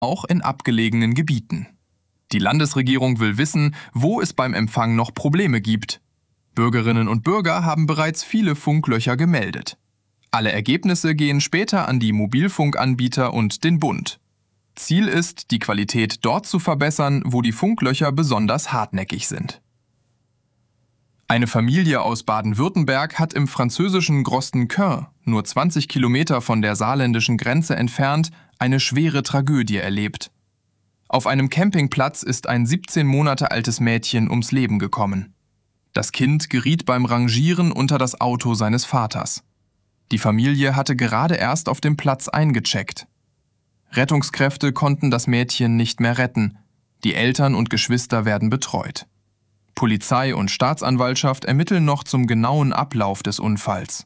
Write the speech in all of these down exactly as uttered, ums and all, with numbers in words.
auch in abgelegenen Gebieten. Die Landesregierung will wissen, wo es beim Empfang noch Probleme gibt. Bürgerinnen und Bürger haben bereits viele Funklöcher gemeldet. Alle Ergebnisse gehen später an die Mobilfunkanbieter und den Bund. Ziel ist, die Qualität dort zu verbessern, wo die Funklöcher besonders hartnäckig sind. Eine Familie aus Baden-Württemberg hat im französischen Grostenquin, nur zwanzig Kilometer von der saarländischen Grenze entfernt, eine schwere Tragödie erlebt. Auf einem Campingplatz ist ein siebzehn Monate altes Mädchen ums Leben gekommen. Das Kind geriet beim Rangieren unter das Auto seines Vaters. Die Familie hatte gerade erst auf dem Platz eingecheckt. Rettungskräfte konnten das Mädchen nicht mehr retten. Die Eltern und Geschwister werden betreut. Polizei und Staatsanwaltschaft ermitteln noch zum genauen Ablauf des Unfalls.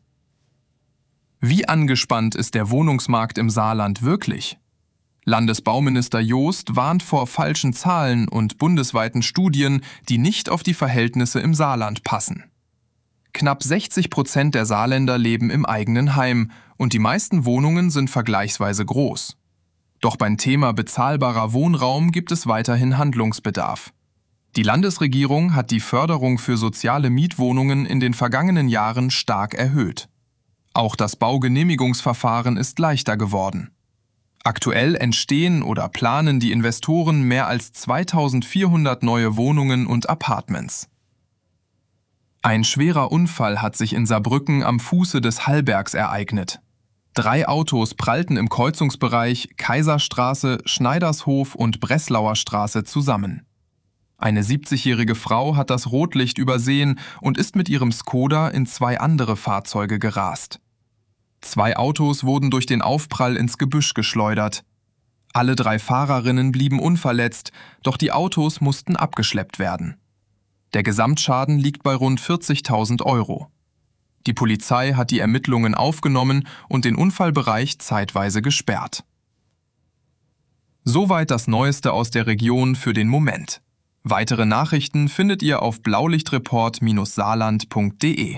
Wie angespannt ist der Wohnungsmarkt im Saarland wirklich? Landesbauminister Joost warnt vor falschen Zahlen und bundesweiten Studien, die nicht auf die Verhältnisse im Saarland passen. Knapp sechzig Prozent der Saarländer leben im eigenen Heim und die meisten Wohnungen sind vergleichsweise groß. Doch beim Thema bezahlbarer Wohnraum gibt es weiterhin Handlungsbedarf. Die Landesregierung hat die Förderung für soziale Mietwohnungen in den vergangenen Jahren stark erhöht. Auch das Baugenehmigungsverfahren ist leichter geworden. Aktuell entstehen oder planen die Investoren mehr als zweitausendvierhundert neue Wohnungen und Apartments. Ein schwerer Unfall hat sich in Saarbrücken am Fuße des Hallbergs ereignet. Drei Autos prallten im Kreuzungsbereich Kaiserstraße, Schneidershof und Breslauer Straße zusammen. Eine siebzigjährige Frau hat das Rotlicht übersehen und ist mit ihrem Skoda in zwei andere Fahrzeuge gerast. Zwei Autos wurden durch den Aufprall ins Gebüsch geschleudert. Alle drei Fahrerinnen blieben unverletzt, doch die Autos mussten abgeschleppt werden. Der Gesamtschaden liegt bei rund vierzigtausend Euro. Die Polizei hat die Ermittlungen aufgenommen und den Unfallbereich zeitweise gesperrt. Soweit das Neueste aus der Region für den Moment. Weitere Nachrichten findet ihr auf blaulichtreport Bindestrich saarland Punkt de.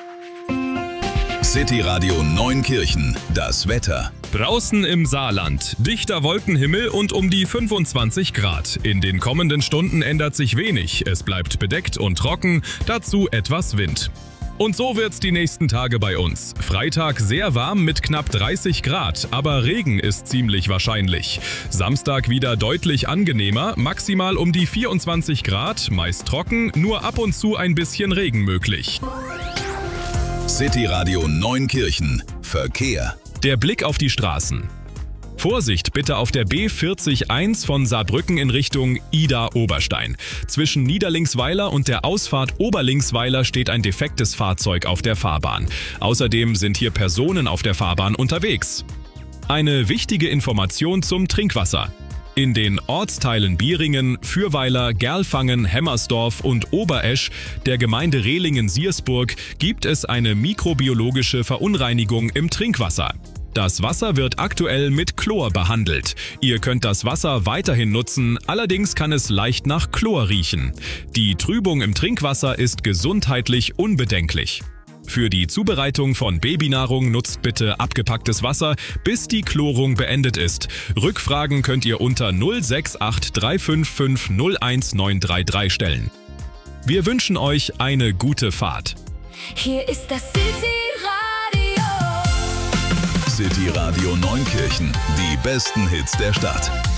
City Radio Neunkirchen, das Wetter. Draußen im Saarland, dichter Wolkenhimmel und um die fünfundzwanzig Grad. In den kommenden Stunden ändert sich wenig. Es bleibt bedeckt und trocken, dazu etwas Wind. Und so wird's die nächsten Tage bei uns. Freitag sehr warm mit knapp dreißig Grad, aber Regen ist ziemlich wahrscheinlich. Samstag wieder deutlich angenehmer, maximal um die vierundzwanzig Grad, meist trocken, nur ab und zu ein bisschen Regen möglich. City Radio Neunkirchen, Verkehr. Der Blick auf die Straßen. Vorsicht bitte auf der B vierzig eins von Saarbrücken in Richtung Ida-Oberstein. Zwischen Niederlingsweiler und der Ausfahrt Oberlingsweiler steht ein defektes Fahrzeug auf der Fahrbahn. Außerdem sind hier Personen auf der Fahrbahn unterwegs. Eine wichtige Information zum Trinkwasser. In den Ortsteilen Bieringen, Fürweiler, Gerlfangen, Hemmersdorf und Oberesch der Gemeinde Rehlingen-Siersburg gibt es eine mikrobiologische Verunreinigung im Trinkwasser. Das Wasser wird aktuell mit Chlor behandelt. Ihr könnt das Wasser weiterhin nutzen, allerdings kann es leicht nach Chlor riechen. Die Trübung im Trinkwasser ist gesundheitlich unbedenklich. Für die Zubereitung von Babynahrung nutzt bitte abgepacktes Wasser, bis die Chlorung beendet ist. Rückfragen könnt ihr unter null sechs acht drei fünf fünf null eins neun drei drei stellen. Wir wünschen euch eine gute Fahrt. Hier ist das City Radio. City Radio Neunkirchen, die besten Hits der Stadt.